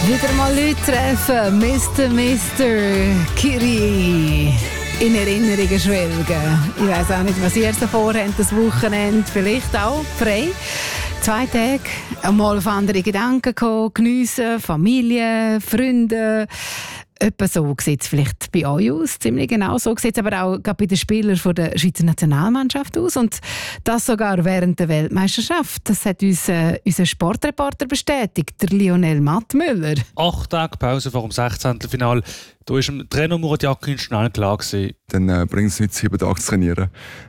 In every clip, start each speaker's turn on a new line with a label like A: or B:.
A: Wieder mal Leute treffen, Mr. Kiri. In Erinnerungen schwelgen. Ich weiss auch nicht, was ihr so vorhabt, das Wochenende. Vielleicht auch frei. 2 Tage, einmal auf andere Gedanken kommen, geniessen, Familie, Freunde. Etwa so sieht es vielleicht bei euch aus, ziemlich genau so sieht es aber auch bei den Spielern der Schweizer Nationalmannschaft aus und das sogar während der Weltmeisterschaft. Das hat uns unser Sportreporter bestätigt, der Lionel Mattmüller.
B: 8 Tage Pause vor dem 16. Finale. Da war dem Trainer Murat Yakin schnell klar gewesen.
C: Dann bringt es nicht, 7 Tage zu trainieren.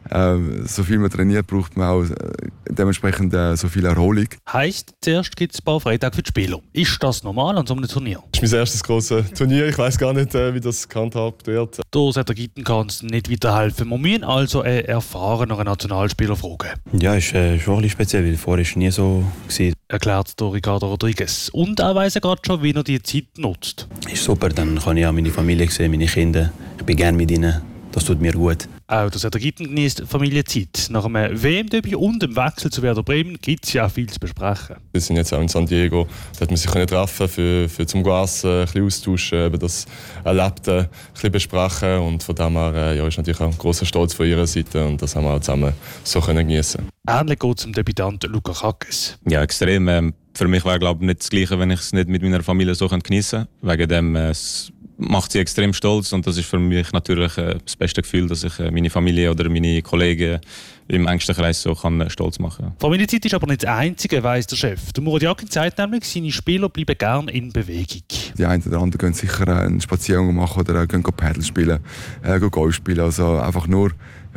C: So viel man trainiert, braucht man auch dementsprechend so viel Erholung.
B: Heisst, zuerst gibt es ein paar Freitage für die Spieler. Ist das normal an so einem Turnier?
D: Das ist mein erstes grosses Turnier. Ich weiss gar nicht, wie das gehandhabt wird.
B: Da sagt der Gitten kann uns nicht weiterhelfen. Wir müssen also einen erfahrenen Nationalspieler fragen.
E: Ja, ist schon ein bisschen speziell, weil vorher war es nie so gewesen.
B: Erklärt der Ricardo Rodriguez. Und er weiss gerade schon, wie er die Zeit nutzt.
E: Ist super, dann kann ich auch meine Familie sehen, meine Kinder. Ich bin gerne mit ihnen. Das tut mir gut.
B: Auch der Gitten genießt Familienzeit. Nach einem WM-Debüt und dem Wechsel zu Werder Bremen gibt es ja viel zu besprechen.
D: Wir sind jetzt auch in San Diego. Da hat man sich treffen für zum Essen, ein bisschen austauschen, über das Erlebte ein bisschen besprechen. Und von dem her ist natürlich auch ein grosser Stolz von ihrer Seite. Und das haben wir auch zusammen so geniessen.
B: Ähnlich geht es zum Debütanten Luka Kakes.
F: Ja, extrem. Für mich wäre glaube ich nicht das Gleiche, wenn ich es nicht mit meiner Familie so geniessen könnte. Wegen dem macht sie extrem stolz und das ist für mich natürlich das beste Gefühl, dass ich meine Familie oder meine Kollegen im engsten Kreis so stolz machen kann.
B: Familienzeit ist aber nicht das Einzige, weiss der Chef. Der Murat Yakin sagt nämlich, seine Spieler bleiben gerne in Bewegung.
C: Die einen oder anderen gehen sicher einen Spaziergang machen oder gehen Paddle spielen, gehen Golf spielen. Also einfach nur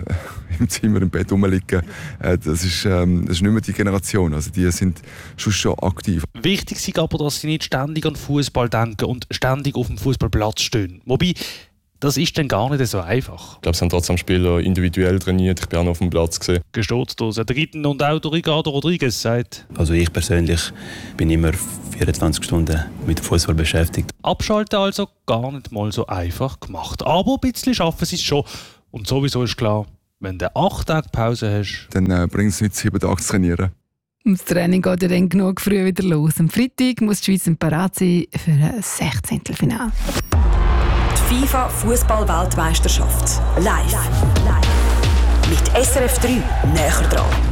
C: im Zimmer im Bett rumliegen. Das ist nicht mehr die Generation. Also die sind schon aktiv.
B: Wichtig ist aber, dass sie nicht ständig an Fußball denken und ständig auf dem Fußballplatz stehen. Wobei, das ist dann gar nicht so einfach.
D: Ich glaube, sie haben trotzdem Spieler individuell trainiert. Ich bin auch noch auf dem Platz gesehen.
B: Gestürzt der Gitten und auch der Ricardo Rodriguez sagt.
E: Also ich persönlich bin immer 24 Stunden mit Fußball beschäftigt.
B: Abschalten also gar nicht mal so einfach gemacht. Aber ein bisschen schaffen sie es schon. Und sowieso ist klar, wenn du 8 Tage Pause hast,
C: dann bringt es nicht, 7 Tage zu trainieren.
A: Das Training geht ja dann genug früh wieder los. Am Freitag muss die Schweiz parat sein für ein 16. Finale.
G: Die FIFA-Fußball-Weltmeisterschaft. Live. Mit SRF 3 näher dran.